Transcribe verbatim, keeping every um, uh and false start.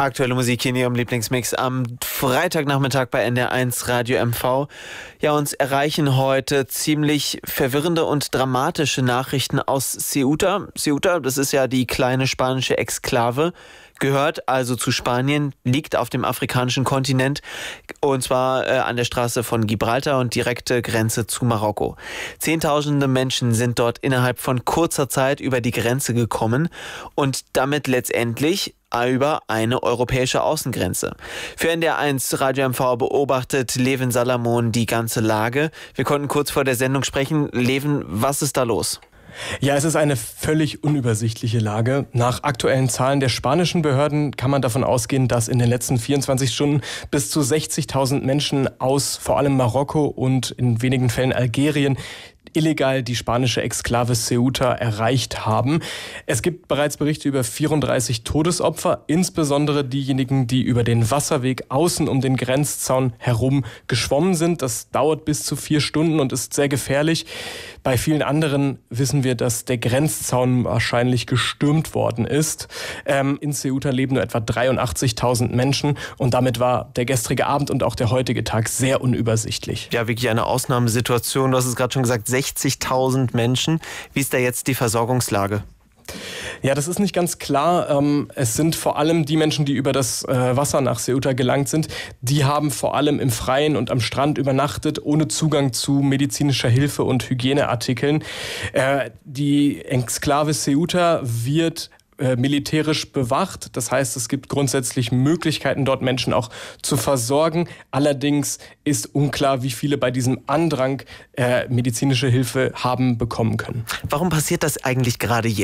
Aktuelle Musik hier in Ihrem Lieblingsmix am Freitagnachmittag bei N D R eins Radio M V. Ja, uns erreichen heute ziemlich verwirrende und dramatische Nachrichten aus Ceuta. Ceuta, das ist ja die kleine spanische Exklave, gehört also zu Spanien, liegt auf dem afrikanischen Kontinent und zwar äh, an der Straße von Gibraltar und direkte Grenze zu Marokko. Zehntausende Menschen sind dort innerhalb von kurzer Zeit über die Grenze gekommen und damit letztendlich über eine europäische Außengrenze. Für N D R eins Radio M V beobachtet Levin Salamon die ganze Lage. Wir konnten kurz vor der Sendung sprechen. Levin, was ist da los? Ja, es ist eine völlig unübersichtliche Lage. Nach aktuellen Zahlen der spanischen Behörden kann man davon ausgehen, dass in den letzten vierundzwanzig Stunden bis zu sechzigtausend Menschen aus vor allem Marokko und in wenigen Fällen Algerien illegal die spanische Exklave Ceuta erreicht haben. Es gibt bereits Berichte über vierunddreißig Todesopfer, insbesondere diejenigen, die über den Wasserweg außen um den Grenzzaun herum geschwommen sind. Das dauert bis zu vier Stunden und ist sehr gefährlich. Bei vielen anderen wissen wir, dass der Grenzzaun wahrscheinlich gestürmt worden ist. Ähm, in Ceuta leben nur etwa dreiundachtzigtausend Menschen und damit war der gestrige Abend und auch der heutige Tag sehr unübersichtlich. Ja, wirklich eine Ausnahmesituation. Du hast es gerade schon gesagt, sechzigtausend Menschen. Wie ist da jetzt die Versorgungslage? Ja, das ist nicht ganz klar. Es sind vor allem die Menschen, die über das Wasser nach Ceuta gelangt sind, die haben vor allem im Freien und am Strand übernachtet, ohne Zugang zu medizinischer Hilfe und Hygieneartikeln. Die Exklave Ceuta wird militärisch bewacht. Das heißt, es gibt grundsätzlich Möglichkeiten, dort Menschen auch zu versorgen. Allerdings ist unklar, wie viele bei diesem Andrang äh, medizinische Hilfe haben bekommen können. Warum passiert das eigentlich gerade jetzt?